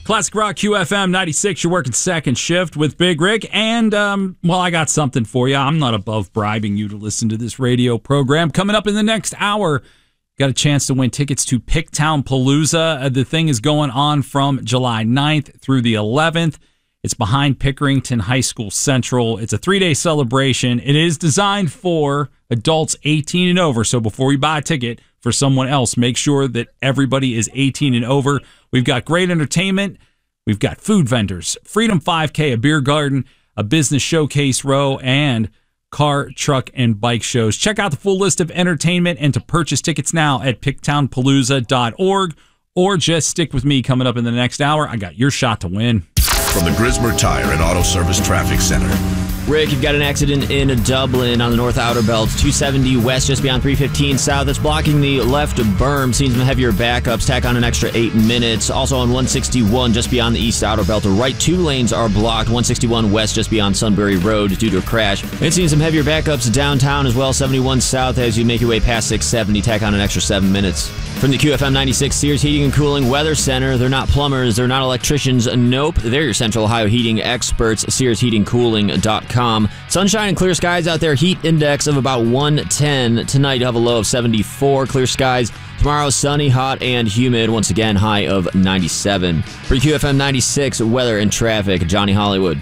Classic Rock QFM 96, you're working second shift with Big Rick. And, I got something for you. I'm not above bribing you to listen to this radio program. Coming up in the next hour, got a chance to win tickets to Picktown Palooza. The thing is going on from July 9th through the 11th. It's behind Pickerington High School Central. It's a 3-day celebration. It is designed for adults 18 and over. So before you buy a ticket for someone else, make sure that everybody is 18 and over. We've got great entertainment. We've got food vendors, Freedom 5K, a beer garden, a business showcase row, and car, truck, and bike shows. Check out the full list of entertainment and to purchase tickets now at picktownpalooza.org, or just stick with me coming up in the next hour. I got your shot to win. From the Grismer Tire and Auto Service Traffic Center. Rick, you've got an accident in Dublin on the North Outer Belt, 270 west, just beyond 315 south. That's blocking the left berm. Seeing some heavier backups. Tack on an extra 8 minutes. Also on 161, just beyond the East Outer Belt. The right 2 lanes are blocked. 161 west, just beyond Sunbury Road, due to a crash. And seeing some heavier backups downtown as well. 71 south as you make your way past 670. Tack on an extra 7 minutes. From the QFM 96 Sears Heating and Cooling Weather Center, they're not plumbers, they're not electricians. Nope, they're your Central Ohio heating experts. SearsHeatingCooling.com. Sunshine and clear skies out there. Heat index of about 110. Tonight you'll have a low of 74. Clear skies. Tomorrow sunny, hot, and humid. Once again, high of 97. For QFM 96 weather and traffic, Johnny Hollywood.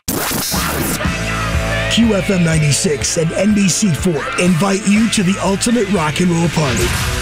QFM 96 and NBC4 invite you to the ultimate rock and roll party.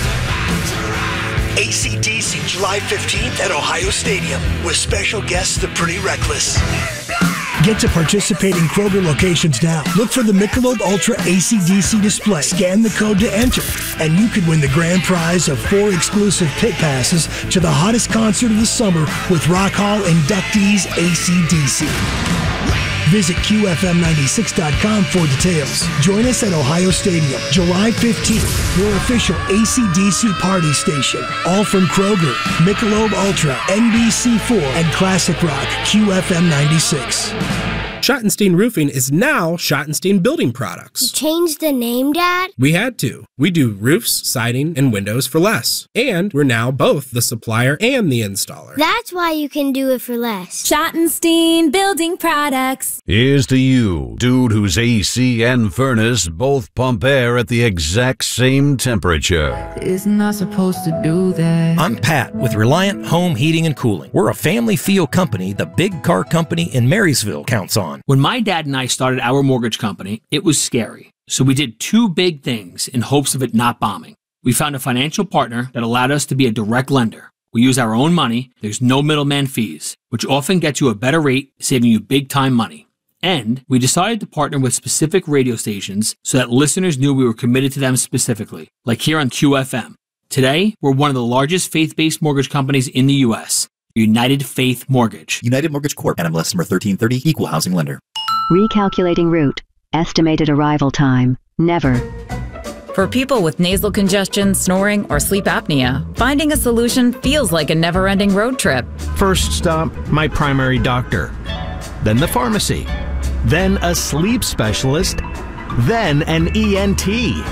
AC/DC July 15th at Ohio Stadium with special guests The Pretty Reckless. Get to participating Kroger locations now. Look for the Michelob Ultra AC/DC display. Scan the code to enter, and you could win the grand prize of 4 exclusive pit passes to the hottest concert of the summer with Rock Hall inductees AC/DC. Visit QFM96.com for details. Join us at Ohio Stadium, July 15th, your official AC/DC party station. All from Kroger, Michelob Ultra, NBC4, and Classic Rock, QFM 96. Schottenstein Roofing is now Schottenstein Building Products. You changed the name, Dad? We had to. We do roofs, siding, and windows for less. And we're now both the supplier and the installer. That's why you can do it for less. Schottenstein Building Products. Here's to you, dude whose AC and furnace both pump air at the exact same temperature. Isn't I supposed to do that? I'm Pat with Reliant Home Heating and Cooling. We're a family feel company the big car company in Marysville counts on. When my dad and I started our mortgage company, it was scary. So we did 2 big things in hopes of it not bombing. We found a financial partner that allowed us to be a direct lender. We use our own money, there's no middleman fees, which often gets you a better rate, saving you big time money. And we decided to partner with specific radio stations so that listeners knew we were committed to them specifically, like here on QFM. Today, we're one of the largest faith-based mortgage companies in the U.S., United Faith Mortgage. United Mortgage Corp. NMLS number 1330, Equal Housing Lender. Recalculating route. Estimated arrival time. Never. For people with nasal congestion, snoring, or sleep apnea, finding a solution feels like a never-ending road trip. First stop, my primary doctor. Then the pharmacy. Then a sleep specialist. Then an ENT.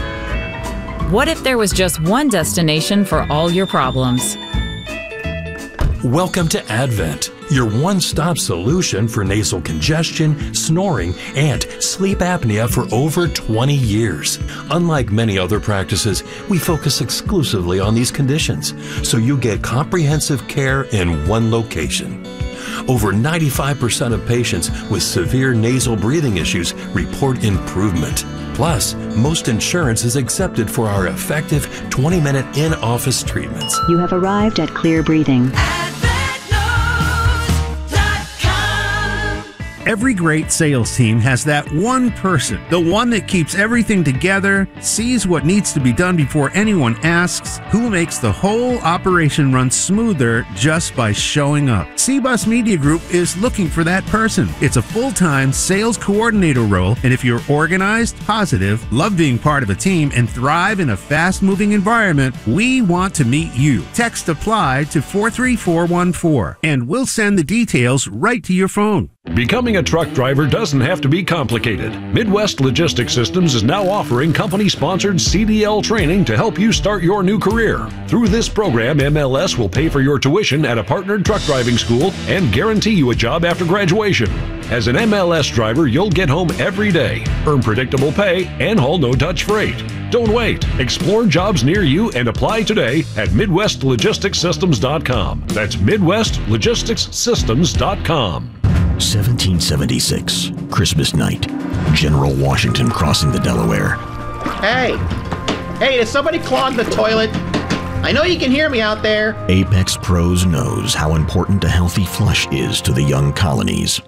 What if there was just one destination for all your problems? Welcome to Advent, your one-stop solution for nasal congestion, snoring, and sleep apnea for over 20 years. Unlike many other practices, we focus exclusively on these conditions, so you get comprehensive care in one location. Over 95% of patients with severe nasal breathing issues report improvement. Plus, most insurance is accepted for our effective 20-minute in-office treatments. You have arrived at Clear Breathing. Every great sales team has that one person, the one that keeps everything together, sees what needs to be done before anyone asks, who makes the whole operation run smoother just by showing up. C-Bus Media Group is looking for that person. It's a full-time sales coordinator role, and if you're organized, positive, love being part of a team, and thrive in a fast-moving environment, we want to meet you. Text APPLY to 43414, and we'll send the details right to your phone. Becoming a truck driver doesn't have to be complicated. Midwest Logistics Systems is now offering company-sponsored CDL training to help you start your new career. Through this program, MLS will pay for your tuition at a partnered truck driving school and guarantee you a job after graduation. As an MLS driver, you'll get home every day, earn predictable pay, and haul no-touch freight. Don't wait. Explore jobs near you and apply today at MidwestLogisticsSystems.com. That's MidwestLogisticsSystems.com. 1776, Christmas night. General Washington crossing the Delaware. Hey, did somebody clog the toilet? I know you can hear me out there. Apex Pros knows how important a healthy flush is to the young colonies.